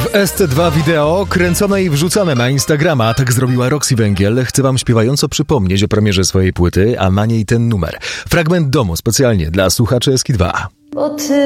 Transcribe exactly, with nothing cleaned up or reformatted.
W S C dwa wideo kręcone i wrzucane na Instagrama. Tak zrobiła Roxy Węgiel. Chcę wam śpiewająco przypomnieć o premierze swojej płyty, a na niej ten numer. Fragment domu specjalnie dla słuchaczy S K dwa. Bo ty